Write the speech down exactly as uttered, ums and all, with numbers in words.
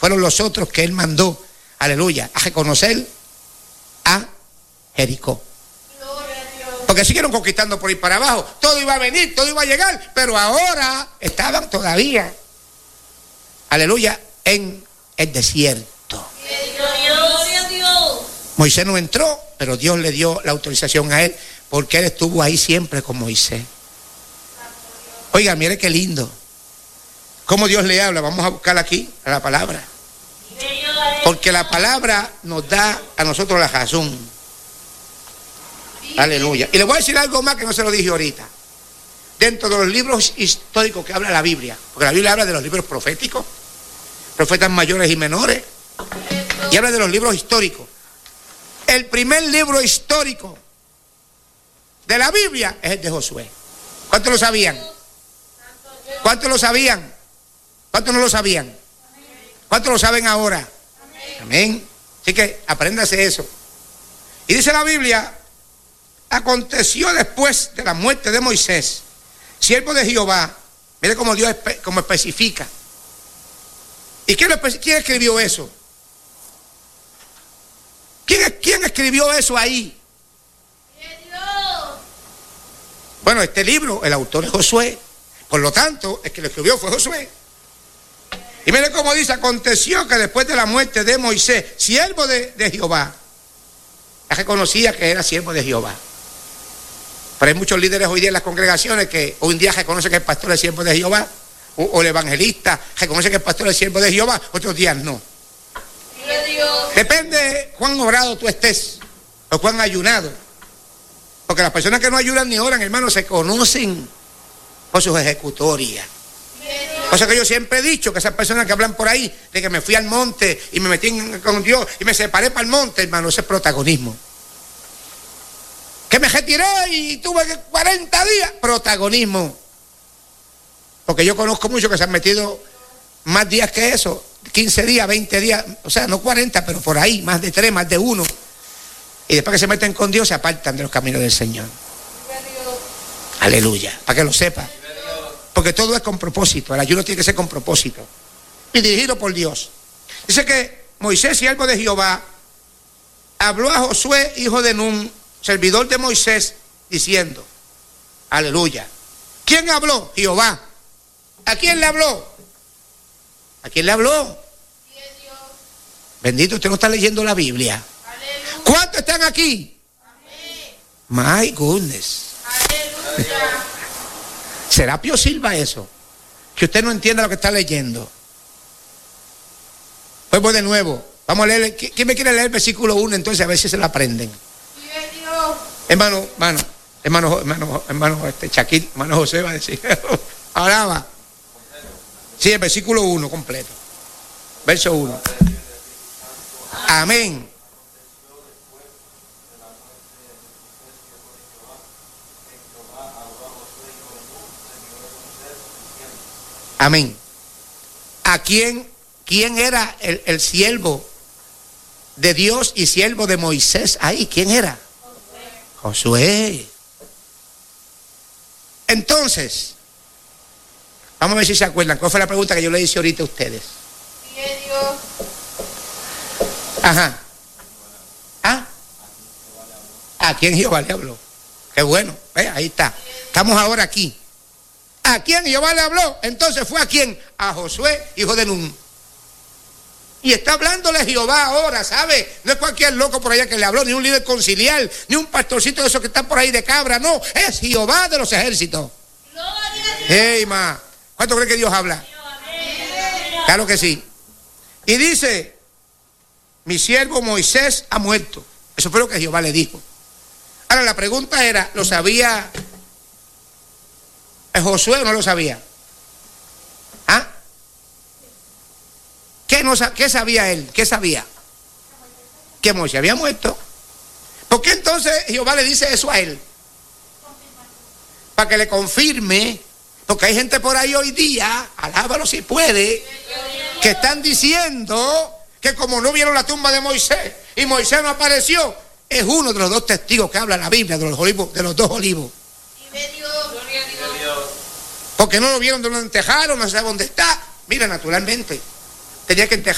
fueron los otros que él mandó, aleluya, a reconocer a Jericó. Porque siguieron conquistando por ir para abajo. Todo iba a venir, todo iba a llegar, pero ahora estaban todavía, aleluya, en el desierto. Gloria a Dios. Moisés no entró, pero Dios le dio la autorización a él, porque él estuvo ahí siempre con Moisés. Oiga, mire qué lindo. ¿Cómo Dios le habla? Vamos a buscar aquí a la palabra. Porque la palabra nos da a nosotros la razón. Aleluya. Y le voy a decir algo más que no se lo dije ahorita. Dentro de los libros históricos que habla la Biblia, porque la Biblia habla de los libros proféticos, profetas mayores y menores, y habla de los libros históricos. El primer libro histórico de la Biblia es el de Josué. ¿Cuántos lo sabían? ¿Cuántos lo sabían? ¿Cuántos no lo sabían? ¿Cuántos lo saben ahora? Amén. Así que apréndase eso. Y dice la Biblia: aconteció después de la muerte de Moisés, siervo de Jehová. Mire cómo Dios espe- cómo especifica. ¿Y quién, quién escribió eso? ¿Quién, ¿Quién escribió eso ahí? Bueno, este libro, el autor es Josué. Por lo tanto, el que lo escribió fue Josué. Y mire cómo dice: aconteció que después de la muerte de Moisés, siervo de, de Jehová, ya reconocía que era siervo de Jehová. Pero hay muchos líderes hoy día en las congregaciones que hoy en día reconocen que el pastor es siervo de Jehová, o, o el evangelista reconoce que el pastor es siervo de Jehová, otros días no. Depende cuán orado tú estés, o cuán ayunado. Porque las personas que no ayunan ni oran, hermanos, se conocen por sus ejecutorias. O sea que yo siempre he dicho que esas personas que hablan por ahí de que me fui al monte y me metí con Dios y me separé para el monte, hermano, ese es protagonismo. Que me retiré y tuve cuarenta días, protagonismo. Porque yo conozco muchos que se han metido más días que eso, quince días, veinte días, o sea, no cuarenta, pero por ahí, más de tres, más de uno. Y después que se meten con Dios se apartan de los caminos del Señor. Aleluya, para que lo sepa. Porque todo es con propósito, el ayuno tiene que ser con propósito y dirigido por Dios. Dice que Moisés, siervo de Jehová, habló a Josué, hijo de Nun, servidor de Moisés, diciendo: aleluya. ¿Quién habló? Jehová. ¿A quién le habló? ¿A quién le habló? Bendito, usted no está leyendo la Biblia. ¿Cuántos están aquí? My goodness. Aleluya. ¿Será Pío Silva eso? Que usted no entienda lo que está leyendo. Pues voy de nuevo. Vamos a leer. ¿Quién me quiere leer el versículo uno entonces? A ver si se lo aprenden. Hermano, hermano, hermano, hermano, hermano, este Chaquín, hermano José va a decir. Ahora va. Sí, el versículo uno completo. Verso uno. Amén. Amén. ¿A quién, quién era el, el siervo de Dios y siervo de Moisés ahí? ¿Quién era? Josué. Josué. Entonces, vamos a ver si se acuerdan. ¿Cuál fue la pregunta que yo le hice ahorita a ustedes? Ajá. ¿Ah? ¿A quién Jehová le habló? Qué bueno. ¿Eh? Ahí está. Estamos ahora aquí. ¿A quién Jehová le habló? Entonces fue a quién? A Josué, hijo de Nun. Y está hablándole Jehová ahora, ¿sabe? No es cualquier loco por allá que le habló, ni un líder conciliar, ni un pastorcito de esos que están por ahí de cabra, no. Es Jehová de los ejércitos. Hey, ma. ¿Cuánto cree que Dios habla? Claro que sí. Y dice: mi siervo Moisés ha muerto. Eso fue lo que Jehová le dijo. Ahora la pregunta era, ¿lo sabía Josué o no lo sabía? ¿Ah? ¿Qué, no, ¿Qué sabía él? ¿Qué sabía? Que Moisés había muerto. ¿Por qué entonces Jehová le dice eso a él? Para que le confirme. Porque hay gente por ahí hoy día, alábalo si puede, que están diciendo que como no vieron la tumba de Moisés y Moisés no apareció, es uno de los dos testigos que habla la Biblia de los olivos, de los dos olivos. Porque no lo vieron de donde entejaron, no sé dónde está. Mira, naturalmente, tenía que entejar.